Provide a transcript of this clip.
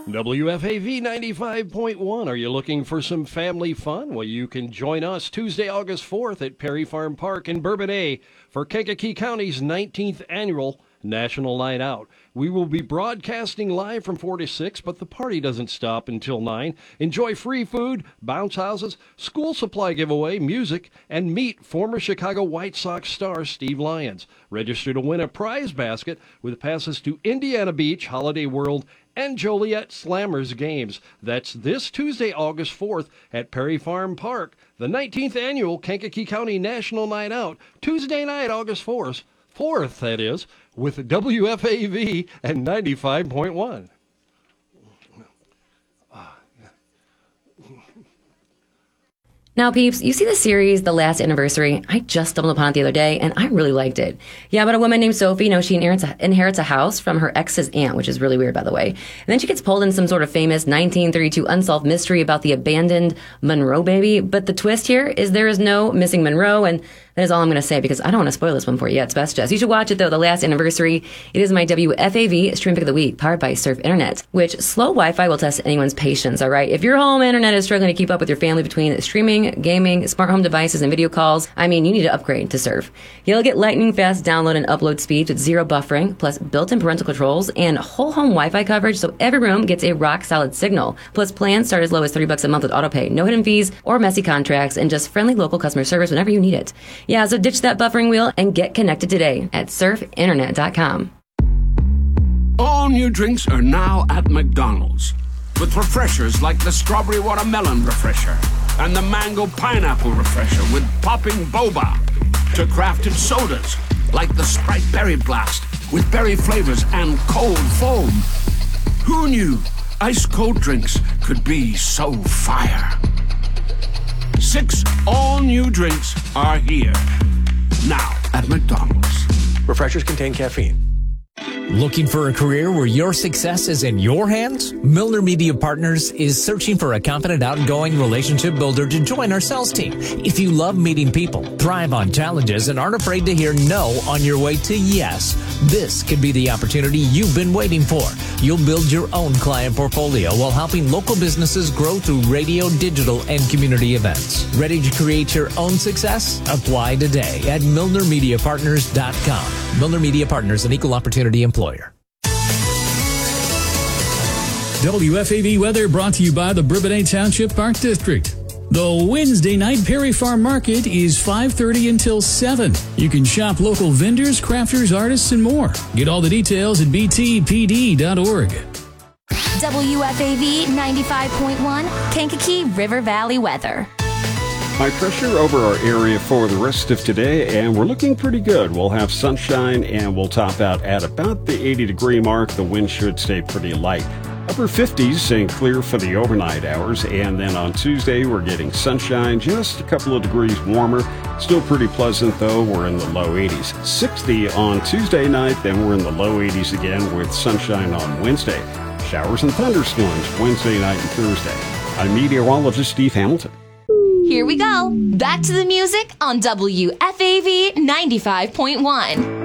WFAV 95.1. Are you looking for some family fun? Well, you can join us Tuesday, August 4th at Perry Farm Park in Bourbonnais for Kankakee County's 19th annual National Night Out. We will be broadcasting live from 4 to 6, but the party doesn't stop until 9. Enjoy free food, bounce houses, school supply giveaway, music, and meet former Chicago White Sox star Steve Lyons. Register to win a prize basket with passes to Indiana Beach, Holiday World, and Joliet Slammers games. That's this Tuesday, August 4th at Perry Farm Park, the 19th annual Kankakee County National Night Out, Tuesday night, August 4th, that is, with WFAV and 95.1. Now, peeps, you see the series, The Last Anniversary? I just stumbled upon it the other day, and I really liked it. Yeah, about a woman named Sophie, she inherits a house from her ex's aunt, which is really weird, by the way. And then she gets pulled in some sort of famous 1932 unsolved mystery about the abandoned Monroe baby. But the twist here is there is no missing Monroe, and that is all I'm going to say because I don't want to spoil this one for you. It's best just. You should watch it, though, The Last Anniversary. It is my WFAV Stream Pick of the Week, powered by Surf Internet, which slow Wi-Fi will test anyone's patience, all right? If your home internet is struggling to keep up with your family between streaming, gaming, smart home devices, and video calls, you need to upgrade to Surf. You'll get lightning-fast download and upload speeds with zero buffering, plus built-in parental controls and whole home Wi-Fi coverage, so every room gets a rock-solid signal. Plus, plans start as low as $30 a month with autopay, no hidden fees or messy contracts, and just friendly local customer service whenever you need it. Yeah, so ditch that buffering wheel and get connected today at surfinternet.com. All new drinks are now at McDonald's, with refreshers like the Strawberry Watermelon Refresher and the Mango Pineapple Refresher with popping boba, to crafted sodas like the Sprite Berry Blast with berry flavors and cold foam. Who knew ice-cold drinks could be so fire? 6 all-new drinks are here, now at McDonald's. Refreshers contain caffeine. Looking for a career where your success is in your hands? Milner Media Partners is searching for a confident, outgoing relationship builder to join our sales team. If you love meeting people, thrive on challenges, and aren't afraid to hear no on your way to yes, this could be the opportunity you've been waiting for. You'll build your own client portfolio while helping local businesses grow through radio, digital, and community events. Ready to create your own success? Apply today at MilnerMediaPartners.com. Milner Media Partners, an equal opportunity employer. WFAV weather brought to you by the Bourbonnais Township Park District. The Wednesday night Perry Farm Market is 5:30 until 7. You can shop local vendors, crafters, artists, and more. Get all the details at btpd.org. WFAV 95.1 Kankakee River Valley weather. High pressure over our area for the rest of today, and we're looking pretty good. We'll have sunshine, and we'll top out at about the 80-degree mark. The wind should stay pretty light. Upper 50s and clear for the overnight hours, and then on Tuesday we're getting sunshine, just a couple of degrees warmer. Still pretty pleasant, though. We're in the low 80s. 60 on Tuesday night, then we're in the low 80s again with sunshine on Wednesday. Showers and thunderstorms Wednesday night and Thursday. I'm meteorologist Steve Hamilton. Here we go. Back to the music on WFAV 95.1.